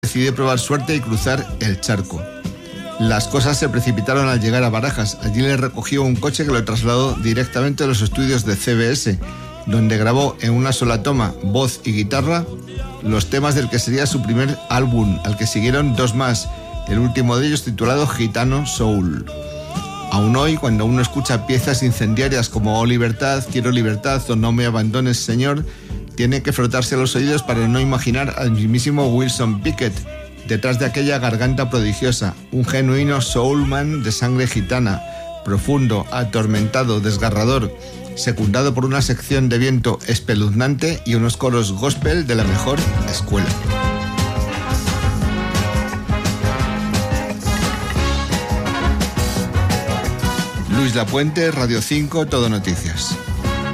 decidió probar suerte y cruzar el charco. Las cosas se precipitaron al llegar a Barajas. Allí le recogió un coche que lo trasladó directamente a los estudios de CBS, donde grabó en una sola toma, voz y guitarra, los temas del que sería su primer álbum, al que siguieron 2 más, el último de ellos titulado Gitano Soul. Aún hoy, cuando uno escucha piezas incendiarias como Oh Libertad, Quiero Libertad o No me abandones, Señor, tiene que frotarse los oídos para no imaginar al mismísimo Wilson Pickett detrás de aquella garganta prodigiosa, un genuino soulman de sangre gitana, profundo, atormentado, desgarrador, secundado por una sección de viento espeluznante y unos coros gospel de la mejor escuela. Luis Lapuente, Radio 5, Todo Noticias.